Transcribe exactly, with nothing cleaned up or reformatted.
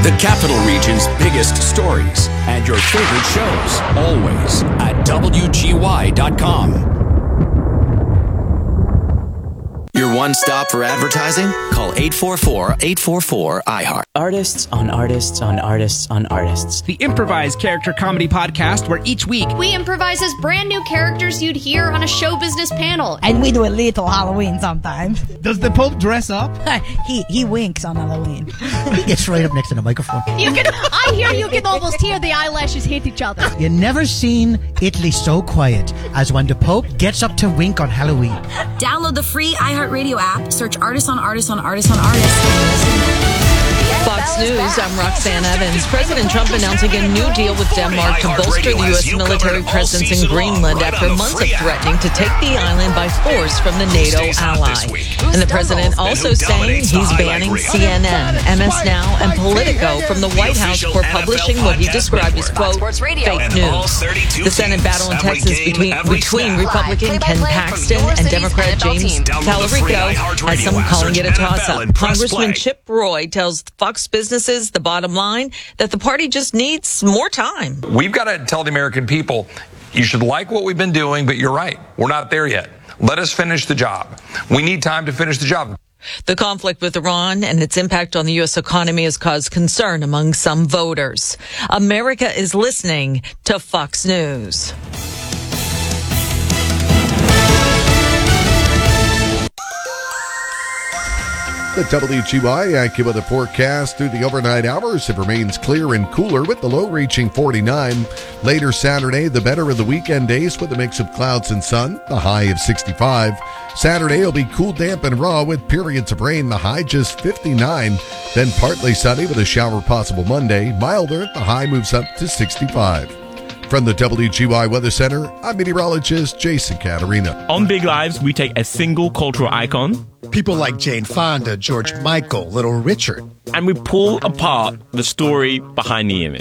The Capital Region's biggest stories and your favorite shows, always at W G Y dot com. Your one stop for advertising? Call eight four four, eight four four, I heart. Artists on artists on artists on artists. The improvised character comedy podcast where each week we improvise as brand new characters you'd hear on a show business panel. And we do a little Halloween sometimes. Does the Pope dress up? he he winks on Halloween. He gets right up next to the microphone. You can, I hear you can almost hear the eyelashes hit each other. You never seen Italy so quiet as when the Pope gets up to wink on Halloween. Download the free iHeartRadio app. Search Artists on Artists on Artists on Artists. Fox News, I'm Roxanne Evans. President Trump announcing a new deal with Denmark to bolster the U S military presence in Greenland after months of threatening to take the island by force from the NATO ally. And the president also saying he's banning C N N, M S Now, and Politico from the White House for publishing what he described as, quote, fake news. The Senate battle in Texas between, between Republican Ken Paxton and Democrat James Talarico has some calling it a toss-up. Congressman Chip Roy tells Fox businesses, the bottom line, that the party just needs more time. We've got to tell the American people, you should like what we've been doing, but you're right. We're not there yet. Let us finish the job. We need time to finish the job. The conflict with Iran and its impact on the U S economy has caused concern among some voters. America is listening to Fox News. The W G Y AccuWeather forecast through the overnight hours. It remains clear and cooler with the low reaching forty-nine. Later Saturday, the better of the weekend days with a mix of clouds and sun, the high of sixty-five. Saturday will be cool, damp, and raw with periods of rain, the high just fifty-nine. Then partly sunny with a shower possible Monday. Milder, the high moves up to sixty-five. From the W G Y Weather Center, I'm meteorologist Jason Caterina. On Big Lives, we take a single cultural icon, people like Jane Fonda, George Michael, Little Richard, and we pull apart the story behind the image.